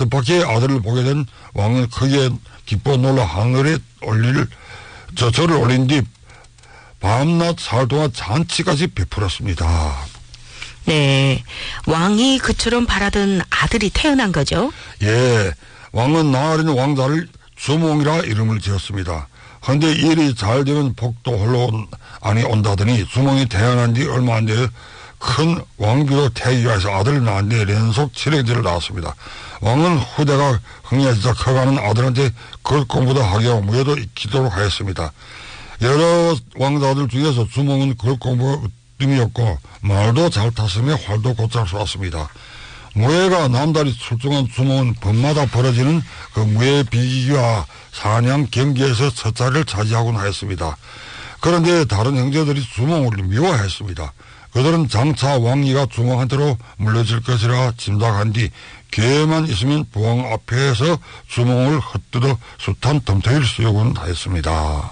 뜻밖의 아들을 보게 된 왕은 크게 기뻐 놀라 하늘에 절을 올린 뒤 밤낮 사흘 동안 잔치까지 베풀었습니다. 네, 왕이 그처럼 바라던 아들이 태어난 거죠? 예, 왕은 나으린 왕자를 주몽이라 이름을 지었습니다. 그런데 일이 잘 되면 복도 홀로 아니 온다더니 주몽이 태어난 뒤 얼마 안 돼 큰 왕비로 태기가해서 아들을 낳았는데連続 칠행제를 낳았습니다. 왕은 후대가 흥해지자 커가는 아들한테 글 공부도 하게 하고 무예도 익히도록 하였습니다. 여러 왕자들 중에서 주몽은 글 공부가 으뜸이었고 말도 잘 탔으며 활도 곧잘 쏘았습니다. 무예가 남다리 출중한 주몽은 밤마다 벌어지는 그 무예 비기와 사냥 경기에서 첫 자리를 차지하곤 하였습니다. 그런데 다른 형제들이 주몽을 미워했습니다. 그들은 장차 왕위가 주몽한테로 물려질 것이라 짐작한 뒤 기회만 있으면 부왕 앞에서 주몽을 헛뜯어 숱한 덤터기를 씌우곤 하였습니다.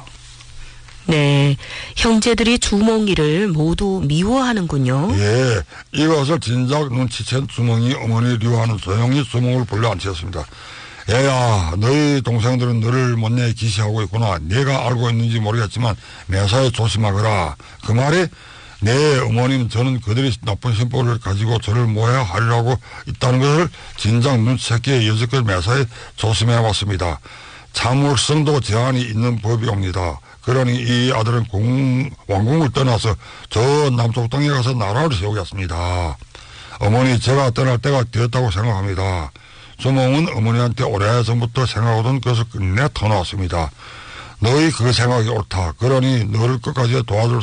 네, 형제들이 주몽이를 모두 미워하는군요. 예, 이것을 진작 눈치챈 주몽이 어머니 류하는 조용히 주몽을 불러앉혔습니다. 얘야, 너희 동생들은 너를 못내 기시하고 있구나. 내가 알고 있는지 모르겠지만 매사에 조심하거라. 그 말에 내 어머니는 저는 그들이 나쁜 심보를 가지고 저를 모해하리라고 있다는 것을 진작 눈치채기에 여지껏 매사에 조심해 왔습니다. 참을성도 제한이 있는 법이옵니다. 그러니 이 아들은 왕궁을 떠나서 저 남쪽 땅에 가서 나라를 세우겠습니다. 어머니, 제가 떠날 때가 되었다고 생각합니다. 주몽은 어머니한테 오래전부터 생각하던 것을 끝내 터놓았습니다. 너희 그 생각이 옳다. 그러니 너를 끝까지 도와줄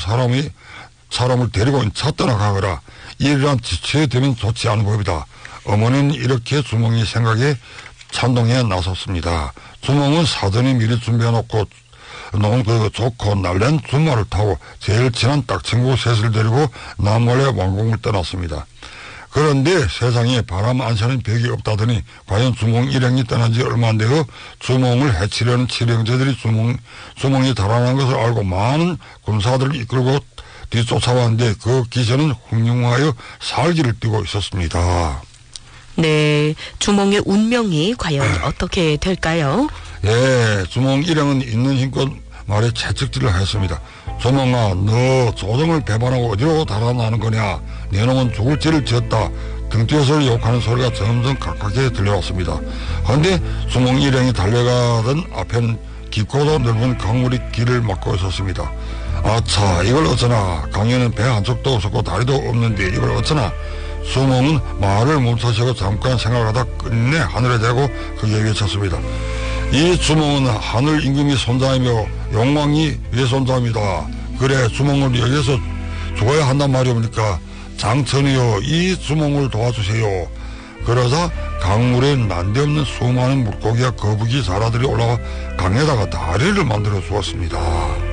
사람을 데리고 차 떠나가거라. 일이란 지체에 되면 좋지 않은 법이다. 어머니는 이렇게 주몽이 생각에 찬동에 나섰습니다. 주몽은 사전에 미리 준비해놓고 놓은 그 좋고 날랜 준말을 타고 제일 친한 딱 친구 셋을 데리고 남몰래 왕궁을 떠났습니다. 그런데 세상에 바람 안 새는 벽이 없다더니 과연 주몽 일행이 떠난 지 얼마 안 되어 주몽을 해치려는 칠형제들이 주몽이 달아난 것을 알고 많은 군사들을 이끌고 뒤쫓아왔는데 그 기세는 훌륭하여 살기를 띠고 있었습니다. 네, 주몽의 운명이 과연 어떻게 될까요? 예, 주몽 일행은 있는 힘껏 말에 채찍질을 했습니다. 주몽아, 너 조정을 배반하고 어디로 달아나는 거냐? 내 놈은 죽을 죄를 지었다. 등 뒤에서 욕하는 소리가 점점 가깝게 들려왔습니다. 그런데 주몽 일행이 달려가던 앞에는 깊고도 넓은 강물이 길을 막고 있었습니다. 아차, 이걸 어쩌나. 강에는 배 한쪽도 없었고 다리도 없는데 이걸 어쩌나. 주몽은 말을 멈춰서고 잠깐 생각하다 끝내 하늘에 대고 그에게 외쳤습니다. 이 주몽은 하늘 임금이 손자이며 용왕이 외손자입니다. 그래, 주몽을 여기서 죽어야 한단 말이옵니까? 장천이여, 이 주몽을 도와주세요. 그러자 강물에 난데없는 수많은 물고기와 거북이 자라들이 올라와 강에다가 다리를 만들어 주었습니다.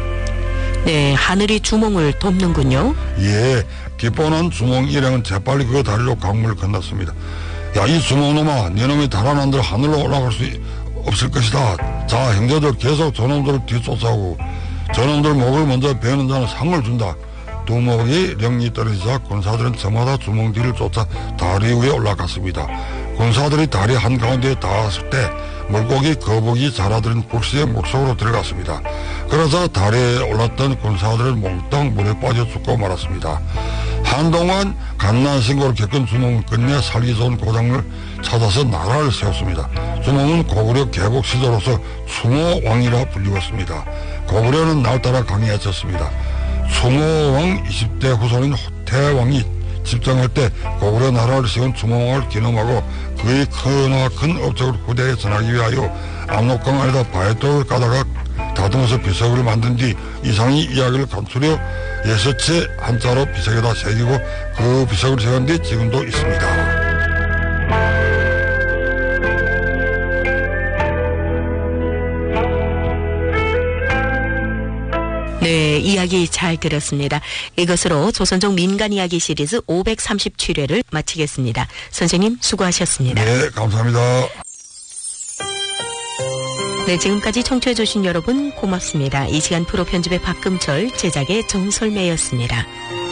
네, 하늘이 주몽을 돕는군요. 예, 기뻐한 주몽 일행은 재빨리 그 다리로 강물을 건넜습니다. 야, 이 주몽놈아, 네 놈이 달아난 대로 하늘로 올라갈 수 없을 것이다. 자, 형제들 계속 저놈들을 뒤쫓아오고 저놈들 목을 먼저 베는 자는 상을 준다. 두목이 령이 떨어지자 군사들은 저마다 주몽 뒤를 쫓아 다리 위에 올라갔습니다. 군사들이 다리 한가운데에 닿았을 때 물고기, 거북이, 자라들은 불시에 물속으로 들어갔습니다. 그러자 다리에 올랐던 군사들은 몽땅 물에 빠져 죽고 말았습니다. 한동안 갓난신고를 겪은 주몽은 끝내 살기 좋은 고장을 찾아서 나라를 세웠습니다. 주몽은 고구려 개국 시조로서 충호왕이라 불리웠습니다. 고구려는 날따라 강해졌습니다. 충호왕 20대 후손인 호태왕이 집정할 때 고구려 나라를 세운 충호왕을 기념하고 그의 크나마 큰 업적을 후대에 전하기 위하여 압록강 안에다 바위돌을 까다가 다듬어서 비석을 만든 뒤 이상이 이야기를 감추려 예서체 한자로 비석에다 새기고 그 비석을 세운 뒤 지금도 있습니다. 네, 이야기 잘 들었습니다. 이것으로 조선족 민간이야기 시리즈 537회를 마치겠습니다. 선생님 수고하셨습니다. 네, 감사합니다. 네, 지금까지 청취해주신 여러분 고맙습니다. 이 시간 프로 편집의 박금철, 제작의 정설매였습니다.